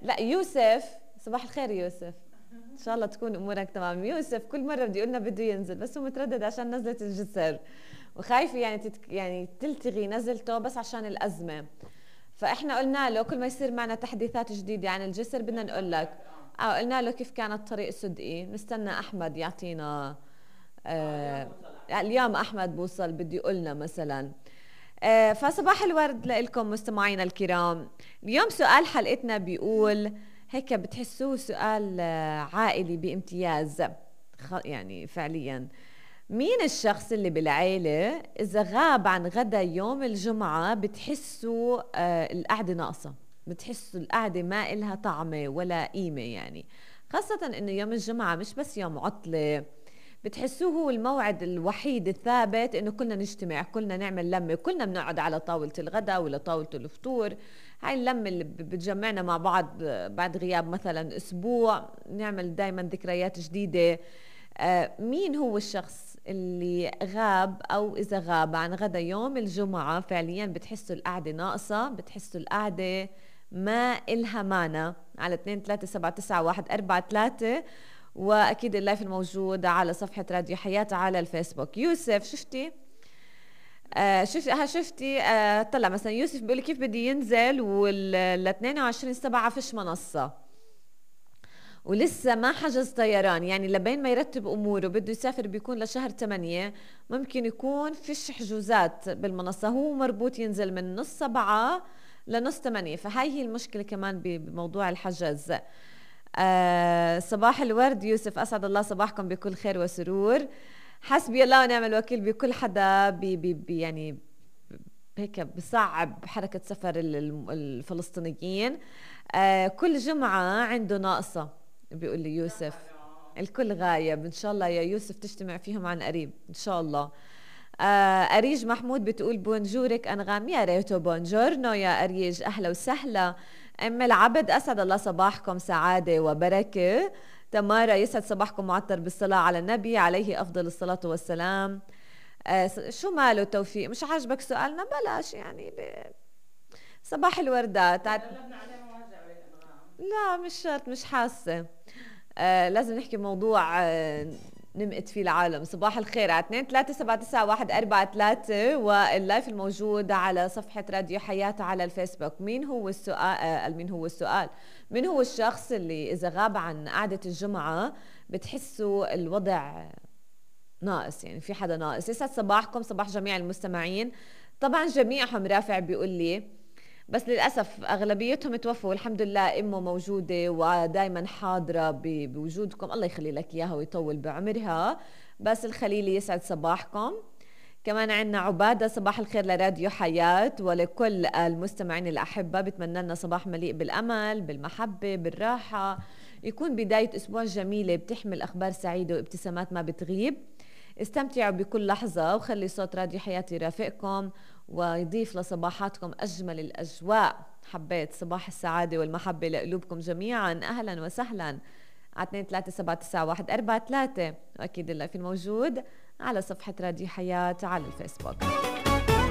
لا يوسف، صباح الخير يوسف، ان شاء الله تكون امورك تمام. يوسف كل مره بدي يقول لنا بده ينزل، بس هو متردد عشان نزله الجسر، وخايف يعني يعني تلتغي نزلته بس عشان الازمه. فاحنا قلنا له كل ما يصير معنا تحديثات جديده عن الجسر بدنا نقول لك. قلنا له كيف كانت طريق صدقي، نستنى احمد يعطينا. اليوم احمد بوصل بده يقول لنا مثلا. فصباح الورد لكم مستمعينا الكرام. اليوم سؤال حلقتنا بيقول هيك، بتحسوه سؤال عائلي بامتياز. يعني فعليا، مين الشخص اللي بالعيلة إذا غاب عن غدا يوم الجمعة بتحسوا القعدة ناقصة، بتحسوا القعدة ما إلها طعمة ولا قيمة؟ يعني خاصة إنه يوم الجمعة مش بس يوم عطلة، بتحسوه هو الموعد الوحيد الثابت إنه كلنا نجتمع، كلنا نعمل لمة، كلنا بنقعد على طاولة الغداء ولا طاولة الفطور. هاي اللمة اللي بتجمعنا مع بعض بعد غياب مثلا أسبوع، نعمل دايما ذكريات جديدة. مين هو الشخص اللي غاب أو إذا غاب عن غدا يوم الجمعة فعليا بتحسوا القعدة ناقصة، بتحسوا القعدة ما إلها معنى؟ على 2-3-7-9-1-4-3. وأكيد اللايف الموجود على صفحة راديو حياة على الفيسبوك. يوسف شفتي؟ شفتي طلع مثلا يوسف بيقول كيف بدي ينزل وال 22/7 فيش منصة ولسه ما حجز طيران، يعني لبين ما يرتب أموره بده يسافر بيكون لشهر 8، ممكن يكون فيش حجوزات بالمنصة، هو مربوط ينزل من نص 7 لنص 8. فهاي هي المشكلة كمان بموضوع الحجز. صباح الورد يوسف، أسعد الله صباحكم بكل خير وسرور. حسبي الله ونعم الوكيل بكل حدا بي يعني هيك بصعب حركة سفر الفلسطينيين. كل جمعة عنده ناقصة، بيقول لي يوسف. الكل غايب، إن شاء الله يا يوسف تجتمع فيهم عن قريب إن شاء الله. أريج محمود بتقول بونجورك أنغام، يا ريتو بونجورنو يا أريج، أهلا وسهلا. أم العبد أسعد الله صباحكم سعادة وبركة. تمارا يسعد صباحكم معطر بالصلاة على النبي عليه أفضل الصلاة والسلام. شو ماله توفيق، مش عاجبك سؤالنا؟ بلاش يعني صباح الوردات. لا مش شرط، مش حاسة. لازم نحكي موضوع نمقت فيه العالم. صباح الخير على 2-3-7-9-1-4-3 واللايف الموجود على صفحة راديو حياة على الفيسبوك. مين هو السؤال؟ مين هو الشخص اللي إذا غاب عن قعدة الجمعة بتحسوا الوضع ناقص؟ يعني في حدا ناقص. يسعد صباحكم، صباح جميع المستمعين. طبعا جميعهم رافع بيقول لي، بس للأسف أغلبيتهم توفوا والحمد لله. أمه موجودة ودايما حاضرة بوجودكم، الله يخلي لك إياها ويطول بعمرها. بس الخليلي يسعد صباحكم. كمان عنا عبادة، صباح الخير لراديو حياة ولكل المستمعين الأحبة، بتمنى لنا صباح مليء بالأمل بالمحبة بالراحة، يكون بداية أسبوع جميلة بتحمل أخبار سعيدة وابتسامات ما بتغيب. استمتعوا بكل لحظة وخلي صوت راديو حياة يرافقكم ويضيف لصباحاتكم أجمل الأجواء. حبيت صباح السعادة والمحبة لقلوبكم جميعا. أهلا وسهلا على 2-3-7-9-1-4-3 وأكيد اللايف الموجود على صفحة راديو حياة على الفيسبوك.